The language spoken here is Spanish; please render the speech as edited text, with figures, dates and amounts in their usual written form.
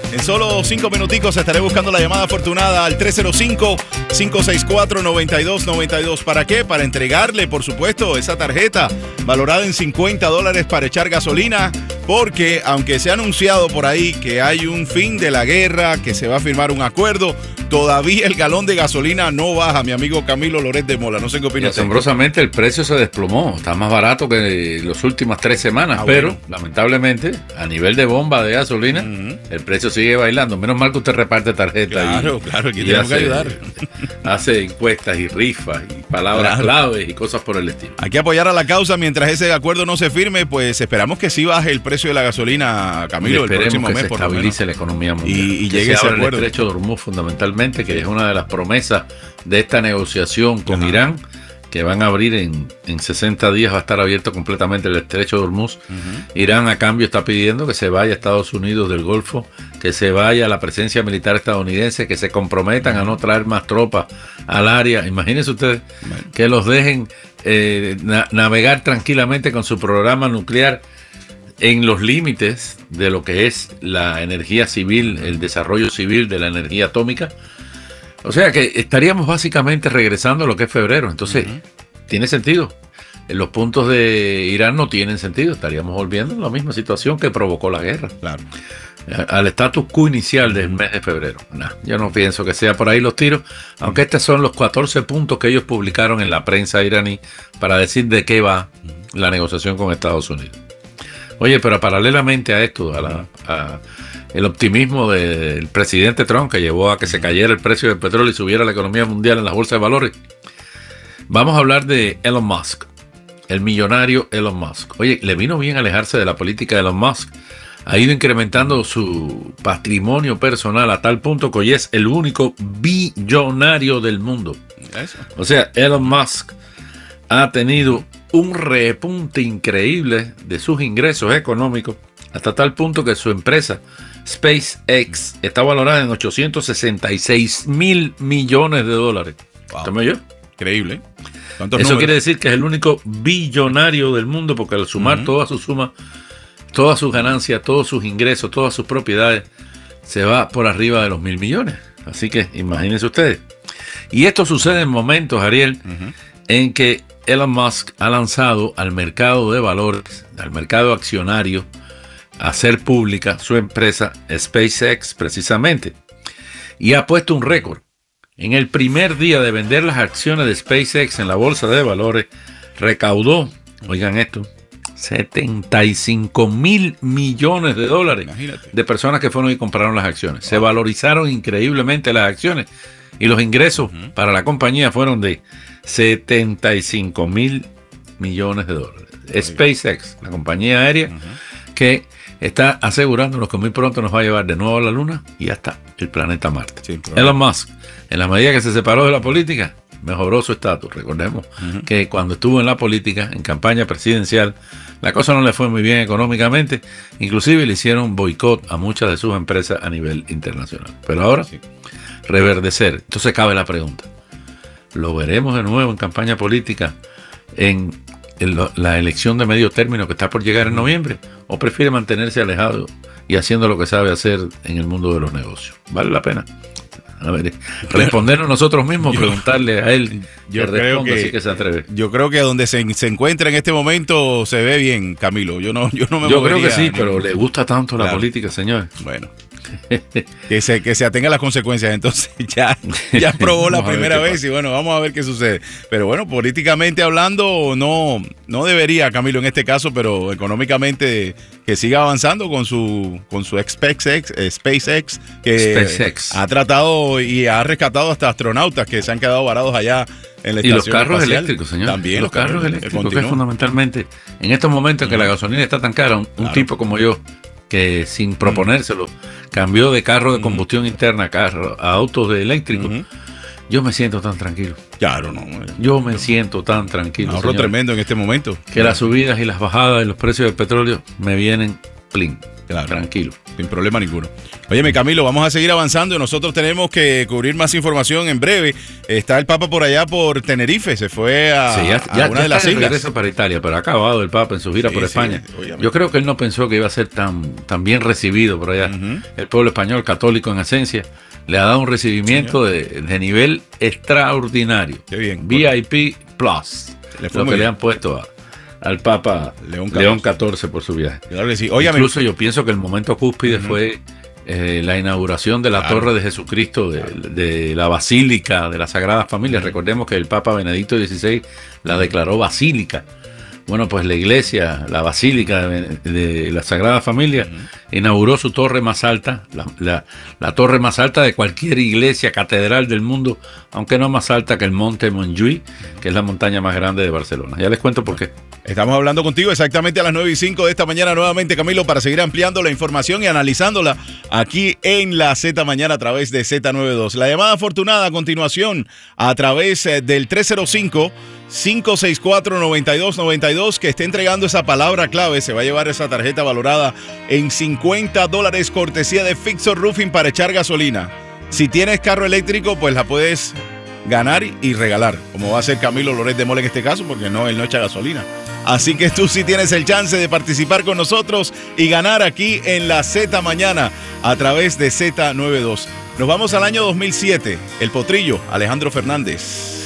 En solo 5 minuticos estaré buscando la llamada afortunada al 305-564-9292. ¿Para qué? Para entregarle, por supuesto, esa tarjeta valorada en $50 para echar gasolina. Porque aunque se ha anunciado por ahí que hay un fin de la guerra, que se va a firmar un acuerdo, todavía el galón de gasolina no baja, mi amigo Camilo Loret de Mola. No sé qué opina usted. Asombrosamente el precio se desplomó. Está más barato que las últimas 3 semanas. Pero, lamentablemente, a nivel de bomba de gasolina, el precio sigue bailando. Menos mal que usted reparte tarjetas. Claro, aquí tenemos que ayudar. Hace encuestas y rifas y palabras claves y cosas por el estilo. Hay que apoyar a la causa mientras ese acuerdo no se firme. Pues esperamos que sí baje el precio de la gasolina, Camilo, el próximo mes, por lo menos. Estabilice la economía mundial. Y llegue ese acuerdo. El estrecho de Hormuz, fundamentalmente, que es una de las promesas de esta negociación con Irán, que van a abrir en 60 días, va a estar abierto completamente el estrecho de Hormuz. Irán, a cambio, está pidiendo que se vaya a Estados Unidos del Golfo, que se vaya la presencia militar estadounidense, que se comprometan a no traer más tropas al área. Imagínense ustedes que los dejen navegar tranquilamente con su programa nuclear en los límites de lo que es la energía civil, el desarrollo civil de la energía atómica. O sea que estaríamos básicamente regresando a lo que es febrero. Entonces, tiene sentido. Los puntos de Irán no tienen sentido. Estaríamos volviendo a la misma situación que provocó la guerra. Claro. Al status quo inicial del mes de febrero. Yo no pienso que sea por ahí los tiros, aunque estos son los 14 puntos que ellos publicaron en la prensa iraní para decir de qué va la negociación con Estados Unidos. Oye, pero paralelamente a esto, el optimismo del presidente Trump, que llevó a que se cayera el precio del petróleo y subiera la economía mundial en las bolsas de valores, vamos a hablar de Elon Musk, el millonario Elon Musk. Oye, le vino bien alejarse de la política de Elon Musk. Ha ido incrementando su patrimonio personal a tal punto que hoy es el único billonario del mundo. O sea, Elon Musk ha tenido un repunte increíble de sus ingresos económicos hasta tal punto que su empresa SpaceX está valorada en $866 mil millones. Wow. ¿Usted me oyó? Increíble. Eso quiere decir que es el único billonario del mundo, porque al sumar todas sus sumas, todas sus ganancias, todos sus ingresos, todas sus propiedades, se va por arriba de los 1.000 millones. Así que imagínense ustedes. Y esto sucede en momentos, Ariel, en que Elon Musk ha lanzado al mercado de valores, al mercado accionario, a hacer pública su empresa SpaceX precisamente. Y ha puesto un récord. En el primer día de vender las acciones de SpaceX en la bolsa de valores, recaudó, oigan esto, $75 mil millones. Imagínate. De personas que fueron y compraron las acciones. Se valorizaron increíblemente las acciones y los ingresos para la compañía fueron de $75 mil millones. SpaceX, la compañía aérea que está asegurándonos que muy pronto nos va a llevar de nuevo a la Luna y hasta el planeta Marte. Sí, Elon Musk, en la medida que se separó de la política, mejoró su estatus. Recordemos que cuando estuvo en la política, en campaña presidencial, la cosa no le fue muy bien económicamente. Inclusive le hicieron boicot a muchas de sus empresas a nivel internacional. Pero ahora, reverdecer. Entonces cabe la pregunta: ¿lo veremos de nuevo en campaña política en la elección de medio término que está por llegar en noviembre? ¿O prefiere mantenerse alejado y haciendo lo que sabe hacer en el mundo de los negocios? ¿Vale la pena? A ver, respondernos nosotros mismos, preguntarle a él. Yo creo que se atreve. Yo creo que donde se encuentra en este momento se ve bien, Camilo. Yo no me movería. Yo creo que sí, pero le gusta tanto la política, señor. Bueno, que se atenga a las consecuencias. Entonces ya probó la primera vez y bueno, vamos a ver qué sucede. Pero bueno, políticamente hablando no debería, Camilo, en este caso, pero económicamente que siga avanzando con su SpaceX, que SpaceX ha tratado y ha rescatado hasta astronautas que se han quedado varados allá en la estación espacial. Y los carros espacial. Eléctricos, señor. También los carros eléctricos, que es fundamentalmente en estos momentos en que la gasolina está tan cara, un tipo como yo, que sin proponérselo cambió de carro de combustión interna a autos de eléctricos, yo me siento tan tranquilo. Claro, no. Yo me siento tan tranquilo. Ahorro tremendo en este momento. Que las subidas y las bajadas de los precios del petróleo me vienen plin. Claro. Tranquilo. Sin problema ninguno. Óyeme, Camilo, vamos a seguir avanzando. Nosotros tenemos que cubrir más información en breve. Está el Papa por allá por Tenerife. Se fue a una de las islas. Regresa para Italia, pero ha acabado el Papa en su gira por España. Yo creo que él no pensó que iba a ser tan bien recibido por allá. El pueblo español, católico en esencia, le ha dado un recibimiento de nivel extraordinario. Qué bien. VIP Plus. Lo que le han puesto al Papa León XIV por su viaje. Claro que sí. Incluso yo pienso que el momento cúspide fue la inauguración de la Torre de Jesucristo, de la Basílica de la Sagrada Familia. Recordemos que el Papa Benedicto XVI la declaró basílica. Bueno, pues la iglesia, la Basílica de la Sagrada Familia, inauguró su torre más alta, la torre más alta de cualquier iglesia catedral del mundo, aunque no más alta que el Monte Montjuïc, que es la montaña más grande de Barcelona. Ya les cuento por qué. Estamos hablando contigo exactamente a las 9:05 de esta mañana nuevamente, Camilo, para seguir ampliando la información y analizándola aquí en la Z Mañana a través de Z92. La llamada afortunada a continuación a través del 305-564-9292 que esté entregando esa palabra clave se va a llevar esa tarjeta valorada en $50 cortesía de Fixer Roofing para echar gasolina. Si tienes carro eléctrico, pues la puedes ganar y regalar, como va a ser Camilo Loret de Mola en este caso, porque él no echa gasolina. Así que tú sí tienes el chance de participar con nosotros y ganar aquí en la Z Mañana a través de Z92. Nos vamos al año 2007. El Potrillo, Alejandro Fernández.